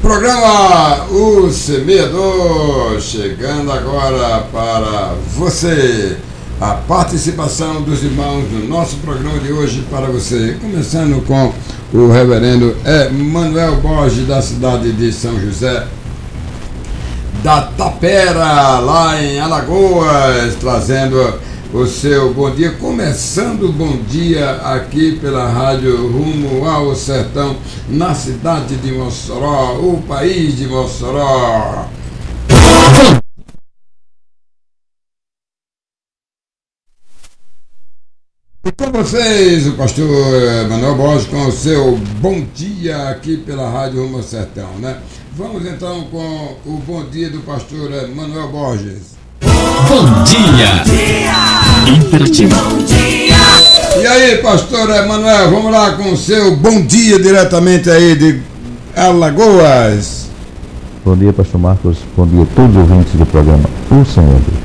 Programa O Semeador, chegando agora para você. A participação dos irmãos no nosso programa de hoje para você. Começando com o reverendo Manuel Borges, da cidade de São José da Tapera, lá em Alagoas, trazendo o seu bom dia, começando o bom dia aqui pela rádio Rumo ao Sertão, na cidade de Mossoró, o país de Mossoró. E com vocês, o pastor Manuel Borges, com o seu bom dia aqui pela rádio Rumo ao Sertão, né? Vamos então com o bom dia do pastor Manuel Borges. Bom dia! Imperativo. Bom dia! E aí, pastor Manuel, vamos lá com o seu bom dia diretamente aí de Alagoas. Bom dia, pastor Marcos. Bom dia a todos os ouvintes do programa O Semeador.